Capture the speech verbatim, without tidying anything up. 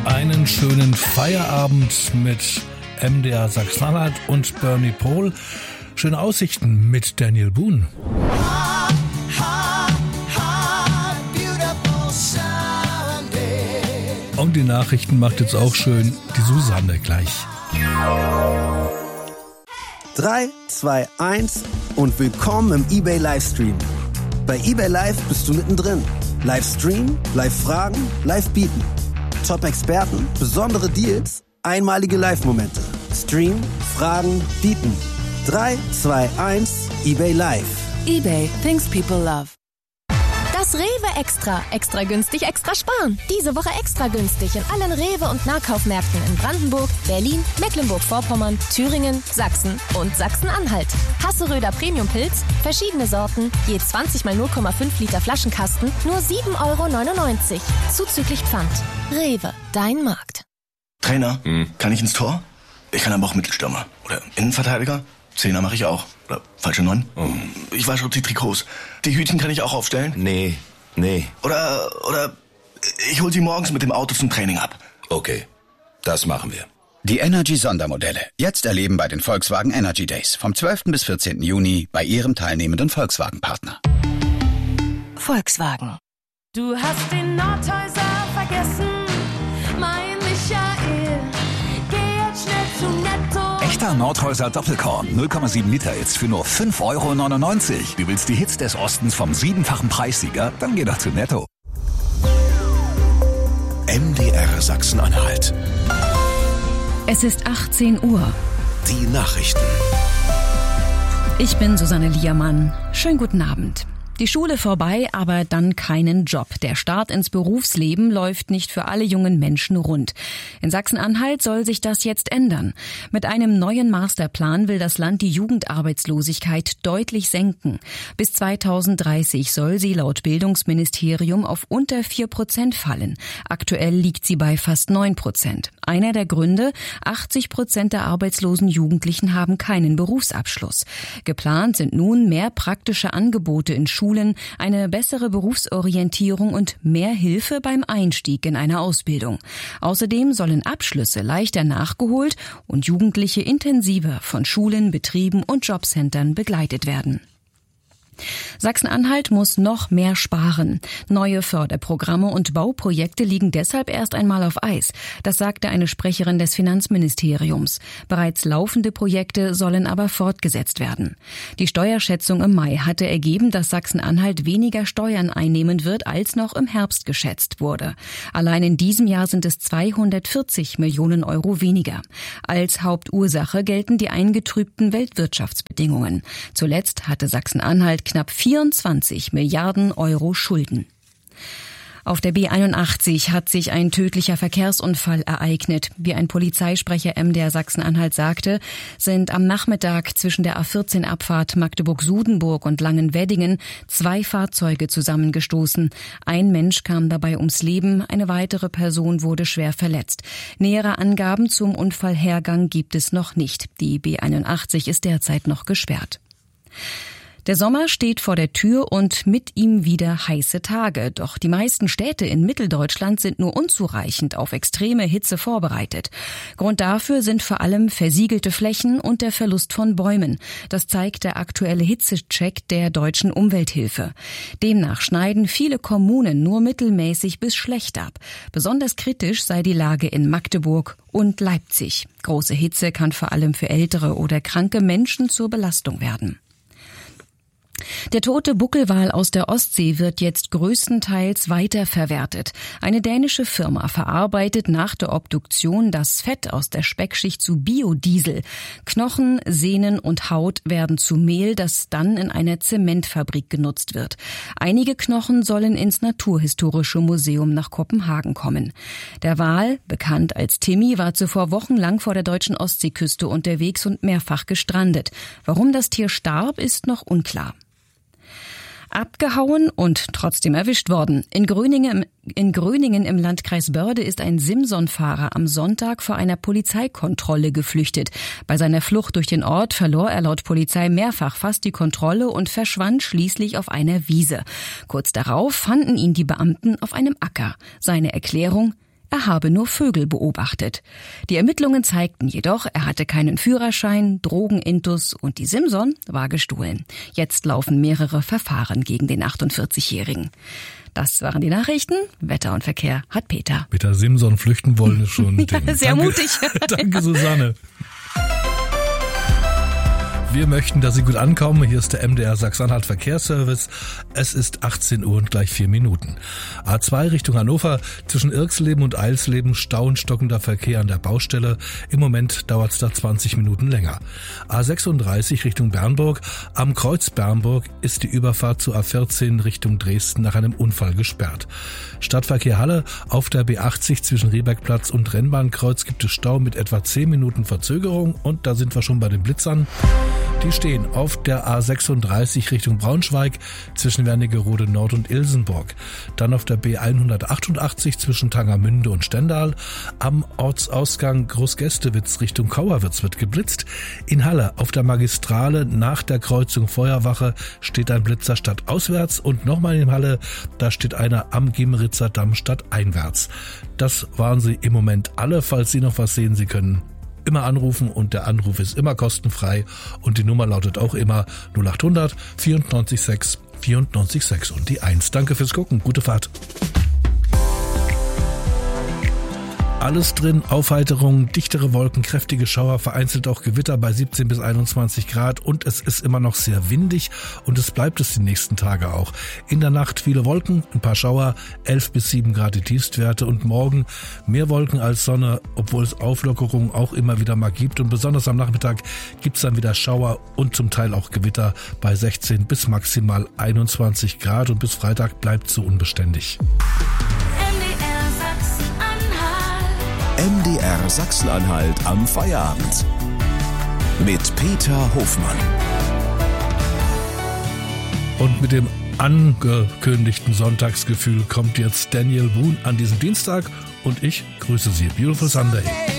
Einen schönen Feierabend mit M D R Sachsen-Anhalt und Bernie Pohl. Schöne Aussichten mit Daniel Boone. Und die Nachrichten macht jetzt auch schön die Susanne gleich. drei, zwei, eins und willkommen im eBay Livestream. Bei eBay Live bist du mittendrin. Livestream, Live-Fragen, Live-Bieten. Top-Experten, besondere Deals, einmalige Live-Momente. Stream, Fragen, Bieten. drei, zwei, eins, eBay Live. eBay, things people love. Das Rewe Extra. Extra günstig, extra sparen. Diese Woche extra günstig in allen Rewe- und Nahkaufmärkten in Brandenburg, Berlin, Mecklenburg-Vorpommern, Thüringen, Sachsen und Sachsen-Anhalt. Hasseröder Premium-Pilz, verschiedene Sorten, je zwanzig mal null Komma fünf Liter Flaschenkasten, nur sieben Euro neunundneunzig. Zuzüglich Pfand. Rewe, dein Markt. Trainer, hm. kann ich ins Tor? Ich kann aber auch Mittelstürmer. Oder Innenverteidiger? Zehner mache ich auch. Oder falsche Neun? Oh. Ich wasche die Trikots. Die Hütchen kann ich auch aufstellen? Nee, nee. Oder, oder ich hol sie morgens mit dem Auto zum Training ab. Okay, das machen wir. Die Energy-Sondermodelle. Jetzt erleben bei den Volkswagen Energy Days. Vom zwölften bis vierzehnten Juni bei Ihrem teilnehmenden Volkswagen-Partner. Volkswagen. Du hast den Nordhäuser vergessen, mein Michael. Geh jetzt schnell zu Netto. Echter Nordhäuser Doppelkorn, null Komma sieben Liter jetzt für nur fünf Euro neunundneunzig. Du willst die Hits des Ostens vom siebenfachen Preissieger? Dann geh doch zu Netto. M D R Sachsen-Anhalt. Es ist achtzehn Uhr. Die Nachrichten. Ich bin Susanne Liermann. Schönen guten Abend. Die Schule vorbei, aber dann keinen Job. Der Start ins Berufsleben läuft nicht für alle jungen Menschen rund. In Sachsen-Anhalt soll sich das jetzt ändern. Mit einem neuen Masterplan will das Land die Jugendarbeitslosigkeit deutlich senken. Bis zweitausenddreißig soll sie laut Bildungsministerium auf unter vier Prozent fallen. Aktuell liegt sie bei fast neun Prozent. Einer der Gründe, achtzig Prozent der arbeitslosen Jugendlichen haben keinen Berufsabschluss. Geplant sind nun mehr praktische Angebote in Schulen, eine bessere Berufsorientierung und mehr Hilfe beim Einstieg in eine Ausbildung. Außerdem sollen Abschlüsse leichter nachgeholt und Jugendliche intensiver von Schulen, Betrieben und Jobcentern begleitet werden. Sachsen-Anhalt muss noch mehr sparen. Neue Förderprogramme und Bauprojekte liegen deshalb erst einmal auf Eis. Das sagte eine Sprecherin des Finanzministeriums. Bereits laufende Projekte sollen aber fortgesetzt werden. Die Steuerschätzung im Mai hatte ergeben, dass Sachsen-Anhalt weniger Steuern einnehmen wird, als noch im Herbst geschätzt wurde. Allein in diesem Jahr sind es zweihundertvierzig Millionen Euro weniger. Als Hauptursache gelten die eingetrübten Weltwirtschaftsbedingungen. Zuletzt hatte Sachsen-Anhalt knapp vierundzwanzig Milliarden Euro Schulden. Auf der B einundachtzig hat sich ein tödlicher Verkehrsunfall ereignet. Wie ein Polizeisprecher M D R Sachsen-Anhalt sagte, sind am Nachmittag zwischen der A vierzehn Abfahrt Magdeburg-Sudenburg und Langenweddingen zwei Fahrzeuge zusammengestoßen. Ein Mensch kam dabei ums Leben, eine weitere Person wurde schwer verletzt. Nähere Angaben zum Unfallhergang gibt es noch nicht. Die B einundachtzig ist derzeit noch gesperrt. Der Sommer steht vor der Tür und mit ihm wieder heiße Tage. Doch die meisten Städte in Mitteldeutschland sind nur unzureichend auf extreme Hitze vorbereitet. Grund dafür sind vor allem versiegelte Flächen und der Verlust von Bäumen. Das zeigt der aktuelle Hitzecheck der Deutschen Umwelthilfe. Demnach schneiden viele Kommunen nur mittelmäßig bis schlecht ab. Besonders kritisch sei die Lage in Magdeburg und Leipzig. Große Hitze kann vor allem für ältere oder kranke Menschen zur Belastung werden. Der tote Buckelwal aus der Ostsee wird jetzt größtenteils weiterverwertet. Eine dänische Firma verarbeitet nach der Obduktion das Fett aus der Speckschicht zu Biodiesel. Knochen, Sehnen und Haut werden zu Mehl, das dann in einer Zementfabrik genutzt wird. Einige Knochen sollen ins Naturhistorische Museum nach Kopenhagen kommen. Der Wal, bekannt als Timmy, war zuvor wochenlang vor der deutschen Ostseeküste unterwegs und mehrfach gestrandet. Warum das Tier starb, ist noch unklar. Abgehauen und trotzdem erwischt worden. In Gröningen, in Gröningen im Landkreis Börde ist ein Simson-Fahrer am Sonntag vor einer Polizeikontrolle geflüchtet. Bei seiner Flucht durch den Ort verlor er laut Polizei mehrfach fast die Kontrolle und verschwand schließlich auf einer Wiese. Kurz darauf fanden ihn die Beamten auf einem Acker. Seine Erklärung: er habe nur Vögel beobachtet. Die Ermittlungen zeigten jedoch, er hatte keinen Führerschein, Drogenintus und die Simson war gestohlen. Jetzt laufen mehrere Verfahren gegen den achtundvierzigjährigen. Das waren die Nachrichten. Wetter und Verkehr hat Peter. Mit der Simson flüchten wollen ist schon ein Ding. Ja, sehr Danke, mutig. Danke, Susanne. Wir möchten, dass Sie gut ankommen. Hier ist der M D R Sachsen-Anhalt Verkehrsservice. Es ist achtzehn Uhr und gleich vier Minuten. A zwei Richtung Hannover, zwischen Irksleben und Eilsleben Stau und stockender Verkehr an der Baustelle. Im Moment dauert es da zwanzig Minuten länger. A sechsunddreißig Richtung Bernburg. Am Kreuz Bernburg ist die Überfahrt zu A vierzehn Richtung Dresden nach einem Unfall gesperrt. Stadtverkehr Halle, auf der B achtzig zwischen Rehbergplatz und Rennbahnkreuz gibt es Stau mit etwa zehn Minuten Verzögerung. Und da sind wir schon bei den Blitzern. Die stehen auf der A sechsunddreißig Richtung Braunschweig zwischen Wernigerode Nord und Ilsenburg. Dann auf der B hundertachtundachtzig zwischen Tangermünde und Stendal. Am Ortsausgang Großgästewitz Richtung Kauerwitz wird geblitzt. In Halle auf der Magistrale nach der Kreuzung Feuerwache steht ein Blitzer stadtauswärts. Und nochmal in Halle, da steht einer am Gimmeritzer Damm stadteinwärts. Das waren sie im Moment alle. Falls Sie noch was sehen, Sie können immer anrufen und der Anruf ist immer kostenfrei und die Nummer lautet auch immer null achthundert vierundneunzig sechs vierundneunzig sechs und die eins. Danke fürs Gucken, gute Fahrt. Alles drin, Aufheiterung, dichtere Wolken, kräftige Schauer, vereinzelt auch Gewitter bei siebzehn bis einundzwanzig Grad und es ist immer noch sehr windig und es bleibt es die nächsten Tage auch. In der Nacht viele Wolken, ein paar Schauer, elf bis sieben Grad die Tiefstwerte und morgen mehr Wolken als Sonne, obwohl es Auflockerungen auch immer wieder mal gibt und besonders am Nachmittag gibt es dann wieder Schauer und zum Teil auch Gewitter bei sechzehn bis maximal einundzwanzig Grad und bis Freitag bleibt es so unbeständig. M D R Sachsen-Anhalt am Feierabend. Mit Peter Hofmann. Und mit dem angekündigten Sonntagsgefühl kommt jetzt Daniel Boone an diesem Dienstag und ich grüße Sie. Beautiful Sunday.